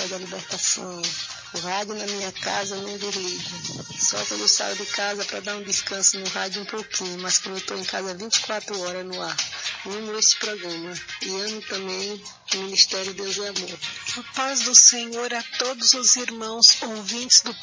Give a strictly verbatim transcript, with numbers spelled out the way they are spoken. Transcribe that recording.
da libertação. O rádio na minha casa não desliga. Só quando eu saio de casa para dar um descanso no rádio um pouquinho, mas quando eu estou em casa vinte e quatro horas no ar. Amo esse programa e amo também o Ministério Deus e Amor. A paz do Senhor a todos os irmãos ouvintes do